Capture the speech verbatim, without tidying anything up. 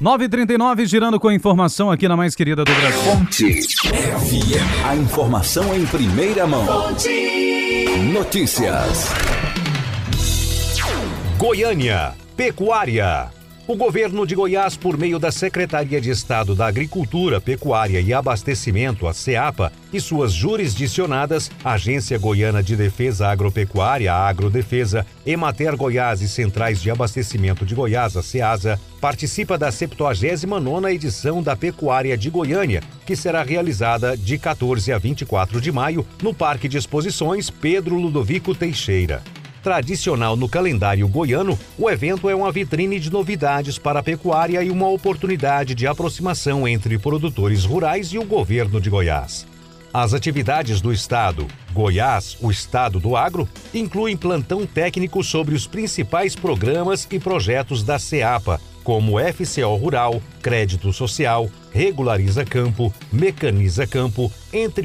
nove e trinta e nove, girando com a informação aqui na mais querida do Brasil. Fonte F M. A informação em primeira mão. Fonte Notícias. Goiânia, pecuária. O governo de Goiás, por meio da Secretaria de Estado da Agricultura, Pecuária e Abastecimento, a SEAPA, e suas jurisdicionadas, Agência Goiana de Defesa Agropecuária, a Agrodefesa, Emater Goiás e Centrais de Abastecimento de Goiás, a SEASA, participa da septuagésima nona edição da Pecuária de Goiânia, que será realizada de quatorze a vinte e quatro de maio no Parque de Exposições Pedro Ludovico Teixeira. Tradicional no calendário goiano, o evento é uma vitrine de novidades para a pecuária e uma oportunidade de aproximação entre produtores rurais e o governo de Goiás. As atividades do Estado, Goiás, o Estado do Agro, incluem plantão técnico sobre os principais programas e projetos da SEAPA, como F C O Rural, Crédito Social, Regulariza Campo, Mecaniza Campo, entre